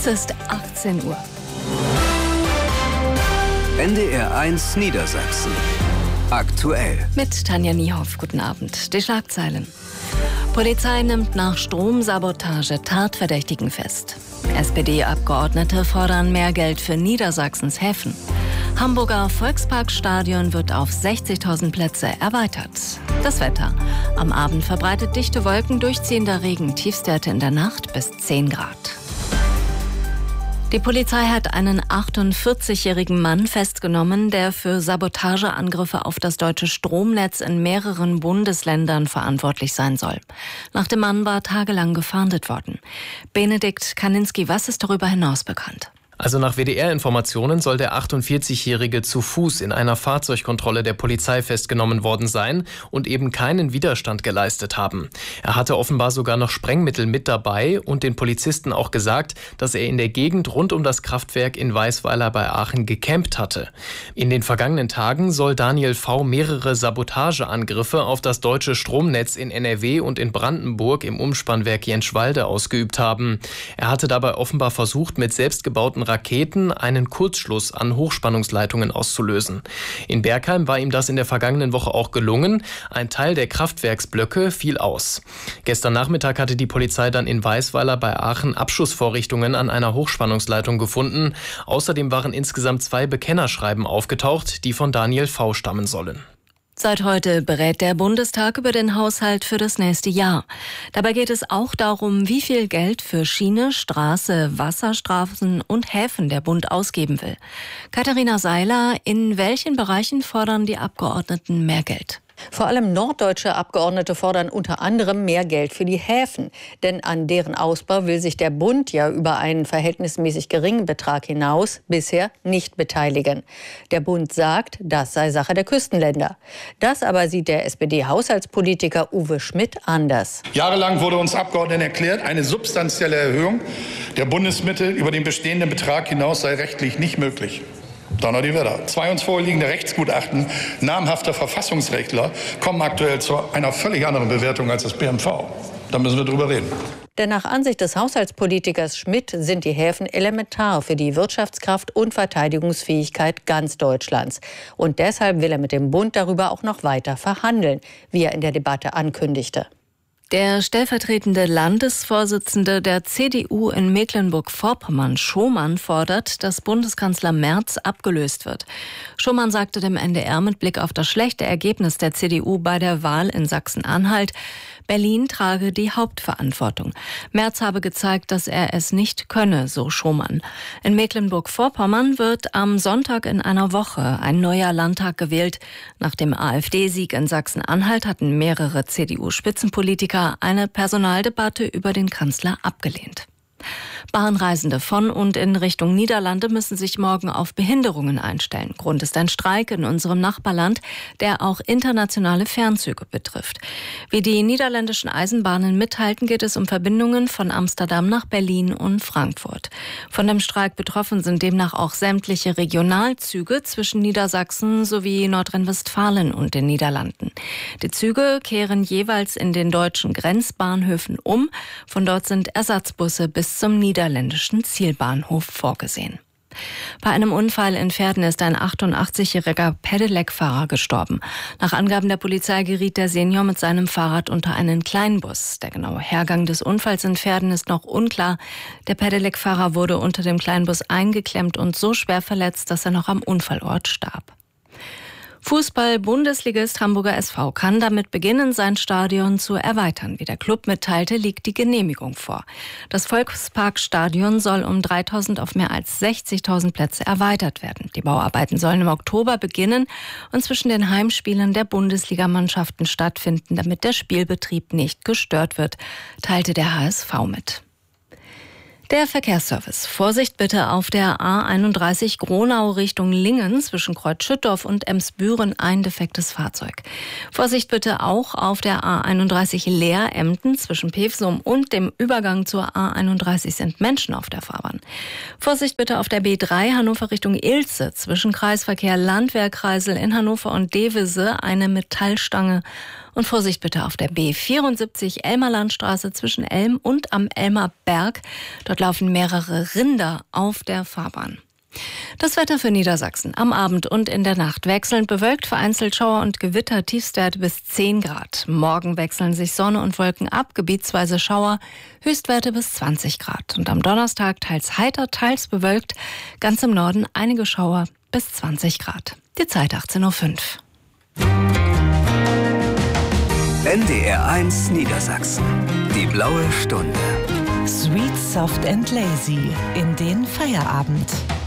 ist 18 Uhr. NDR 1 Niedersachsen. Aktuell. Mit Tanja Niehoff. Guten Abend. Die Schlagzeilen. Polizei nimmt nach Stromsabotage Tatverdächtigen fest. SPD-Abgeordnete fordern mehr Geld für Niedersachsens Häfen. Hamburger Volksparkstadion wird auf 60.000 Plätze erweitert. Das Wetter. Am Abend verbreitet dichte Wolken, durchziehender Regen, Tiefstwerte in der Nacht bis 10 Grad. Die Polizei hat einen 48-jährigen Mann festgenommen, der für Sabotageangriffe auf das deutsche Stromnetz in mehreren Bundesländern verantwortlich sein soll. Nach dem Mann war tagelang gefahndet worden. Benedikt Kaninski, was ist darüber hinaus bekannt? Also nach WDR-Informationen soll der 48-Jährige zu Fuß in einer Fahrzeugkontrolle der Polizei festgenommen worden sein und eben keinen Widerstand geleistet haben. Er hatte offenbar sogar noch Sprengmittel mit dabei und den Polizisten auch gesagt, dass er in der Gegend rund um das Kraftwerk in Weisweiler bei Aachen gecampt hatte. In den vergangenen Tagen soll Daniel V. mehrere Sabotageangriffe auf das deutsche Stromnetz in NRW und in Brandenburg im Umspannwerk Jenschwalde ausgeübt haben. Er hatte dabei offenbar versucht, mit selbstgebauten Raketen einen Kurzschluss an Hochspannungsleitungen auszulösen. In Bergheim war ihm das in der vergangenen Woche auch gelungen. Ein Teil der Kraftwerksblöcke fiel aus. Gestern Nachmittag hatte die Polizei dann in Weisweiler bei Aachen Abschussvorrichtungen an einer Hochspannungsleitung gefunden. Außerdem waren insgesamt 2 Bekennerschreiben aufgetaucht, die von Daniel V. stammen sollen. Seit heute berät der Bundestag über den Haushalt für das nächste Jahr. Dabei geht es auch darum, wie viel Geld für Schiene, Straße, Wasserstraßen und Häfen der Bund ausgeben will. Katharina Seiler, in welchen Bereichen fordern die Abgeordneten mehr Geld? Vor allem norddeutsche Abgeordnete fordern unter anderem mehr Geld für die Häfen. Denn an deren Ausbau will sich der Bund ja über einen verhältnismäßig geringen Betrag hinaus bisher nicht beteiligen. Der Bund sagt, das sei Sache der Küstenländer. Das aber sieht der SPD-Haushaltspolitiker Uwe Schmidt anders. Jahrelang wurde uns Abgeordneten erklärt, eine substanzielle Erhöhung der Bundesmittel über den bestehenden Betrag hinaus sei rechtlich nicht möglich. Donnerwetter. 2 uns vorliegende Rechtsgutachten namhafter Verfassungsrechtler kommen aktuell zu einer völlig anderen Bewertung als das BMV. Da müssen wir drüber reden. Denn nach Ansicht des Haushaltspolitikers Schmidt sind die Häfen elementar für die Wirtschaftskraft und Verteidigungsfähigkeit ganz Deutschlands. Und deshalb will er mit dem Bund darüber auch noch weiter verhandeln, wie er in der Debatte ankündigte. Der stellvertretende Landesvorsitzende der CDU in Mecklenburg-Vorpommern, Schomann, fordert, dass Bundeskanzler Merz abgelöst wird. Schomann sagte dem NDR mit Blick auf das schlechte Ergebnis der CDU bei der Wahl in Sachsen-Anhalt, Berlin trage die Hauptverantwortung. Merz habe gezeigt, dass er es nicht könne, so Schomann. In Mecklenburg-Vorpommern wird am Sonntag in einer Woche ein neuer Landtag gewählt. Nach dem AfD-Sieg in Sachsen-Anhalt hatten mehrere CDU-Spitzenpolitiker eine Personaldebatte über den Kanzler abgelehnt. Bahnreisende von und in Richtung Niederlande müssen sich morgen auf Behinderungen einstellen. Grund ist ein Streik in unserem Nachbarland, der auch internationale Fernzüge betrifft. Wie die niederländischen Eisenbahnen mitteilten, geht es um Verbindungen von Amsterdam nach Berlin und Frankfurt. Von dem Streik betroffen sind demnach auch sämtliche Regionalzüge zwischen Niedersachsen sowie Nordrhein-Westfalen und den Niederlanden. Die Züge kehren jeweils in den deutschen Grenzbahnhöfen um. Von dort sind Ersatzbusse bis zum niederländischen Zielbahnhof vorgesehen. Bei einem Unfall in Verden ist ein 88-jähriger Pedelec-Fahrer gestorben. Nach Angaben der Polizei geriet der Senior mit seinem Fahrrad unter einen Kleinbus. Der genaue Hergang des Unfalls in Verden ist noch unklar. Der Pedelec-Fahrer wurde unter dem Kleinbus eingeklemmt und so schwer verletzt, dass er noch am Unfallort starb. Fußball-Bundesligist Hamburger SV kann damit beginnen, sein Stadion zu erweitern. Wie der Club mitteilte, liegt die Genehmigung vor. Das Volksparkstadion soll um 3.000 auf mehr als 60.000 Plätze erweitert werden. Die Bauarbeiten sollen im Oktober beginnen und zwischen den Heimspielen der Bundesligamannschaften stattfinden, damit der Spielbetrieb nicht gestört wird, teilte der HSV mit. Der Verkehrsservice. Vorsicht bitte auf der A31 Gronau Richtung Lingen zwischen Kreuz Schüttorf und Emsbüren ein defektes Fahrzeug. Vorsicht bitte auch auf der A31 Leer-Emden zwischen Pevsum und dem Übergang zur A31 sind Menschen auf der Fahrbahn. Vorsicht bitte auf der B3 Hannover Richtung Ilze zwischen Kreisverkehr Landwehrkreisel in Hannover und Devese eine Metallstange Und Vorsicht bitte auf der B74 Elmerlandstraße zwischen Elm und am Elmer Berg. Dort laufen mehrere Rinder auf der Fahrbahn. Das Wetter für Niedersachsen. Am Abend und in der Nacht wechselnd bewölkt, vereinzelt Schauer und Gewitter, Tiefstwerte bis 10 Grad. Morgen wechseln sich Sonne und Wolken ab, gebietsweise Schauer, Höchstwerte bis 20 Grad. Und am Donnerstag teils heiter, teils bewölkt, ganz im Norden einige Schauer bis 20 Grad. Die Zeit 18:05 Uhr. NDR1 Niedersachsen. Die blaue Stunde. Sweet, soft and lazy in den Feierabend.